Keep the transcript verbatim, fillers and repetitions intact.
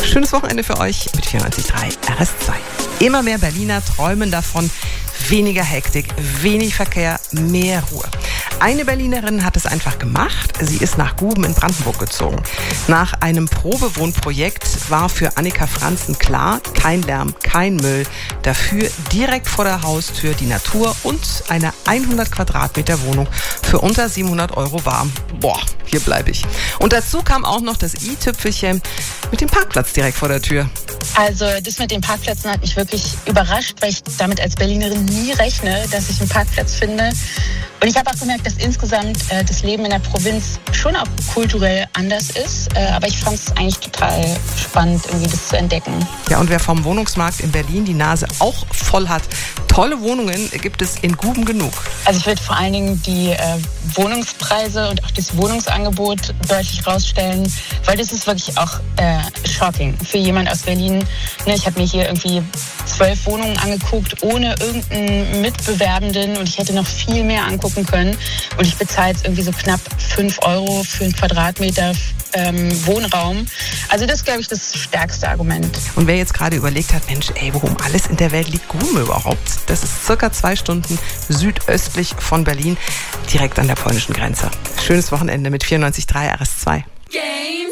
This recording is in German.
Schönes Wochenende für euch mit vierundneunzig Komma drei R S zwei. Immer mehr Berliner träumen davon, weniger Hektik, wenig Verkehr, mehr Ruhe. Eine Berlinerin hat es einfach gemacht. Sie ist nach Guben in Brandenburg gezogen. Nach einem Probewohnprojekt war für Annika Franzen klar, kein Lärm, kein Müll. Dafür direkt vor der Haustür die Natur und eine hundert Quadratmeter Wohnung für unter siebenhundert Euro warm. Boah, hier bleibe ich. Und dazu kam auch noch das i-Tüpfelchen mit dem Parkplatz direkt vor der Tür. Also das mit den Parkplätzen hat mich wirklich überrascht, weil ich damit als Berlinerin nie rechne, dass ich einen Parkplatz finde. Und ich habe auch gemerkt, dass insgesamt äh, das Leben in der Provinz schon auch kulturell anders ist. Äh, aber ich fand es eigentlich total spannend, irgendwie das zu entdecken. Ja, und wer vom Wohnungsmarkt in Berlin die Nase auch voll hat, tolle Wohnungen gibt es in Guben genug. Also ich würde vor allen Dingen die äh, Wohnungspreise und auch das Wohnungsangebot deutlich rausstellen, weil das ist wirklich auch äh, shocking für jemand aus Berlin. Ne, ich habe mir hier irgendwie zwölf Wohnungen angeguckt, ohne irgendeinen Mitbewerbenden, und ich hätte noch viel mehr angucken können. Und ich bezahle jetzt irgendwie so knapp fünf Euro für einen Quadratmeter ähm, Wohnraum. Also das ist, glaube ich, das stärkste Argument. Und wer jetzt gerade überlegt hat, Mensch, ey, worum alles in der Welt liegt Guben überhaupt? Das ist circa zwei Stunden südöstlich von Berlin, direkt an der polnischen Grenze. Schönes Wochenende mit vierundneunzig Komma drei R S zwei.